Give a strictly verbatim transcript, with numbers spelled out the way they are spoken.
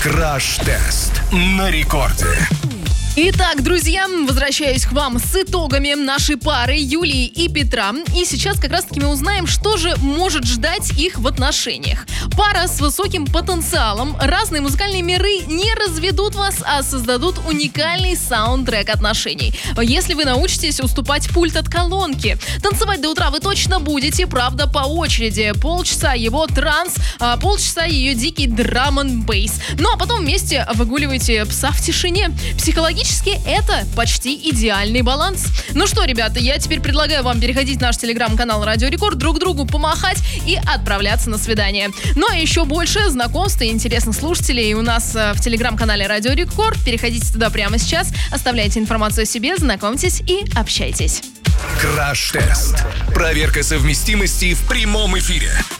Краш-тест на рекорде. Итак, друзья, возвращаюсь к вам с итогами нашей пары Юлии и Петра. И сейчас как раз-таки мы узнаем, что же может ждать их в отношениях. Пара с высоким потенциалом. Разные музыкальные миры не разведут вас, а создадут уникальный саундтрек отношений. Если вы научитесь уступать пульт от колонки. Танцевать до утра вы точно будете, правда, по очереди. Полчаса его транс, а полчаса ее дикий драм-н-бейс. Ну а потом вместе выгуливайте пса в тишине. Психологически это почти идеальный баланс. Ну что, ребята, я теперь предлагаю вам переходить в наш телеграм-канал Радио Рекорд, друг другу помахать и отправляться на свидание. Ну а еще больше знакомств и интересных слушателей у нас в телеграм-канале Радио Рекорд. Переходите туда прямо сейчас, оставляйте информацию о себе, знакомьтесь и общайтесь. Краш-тест. Проверка совместимости в прямом эфире.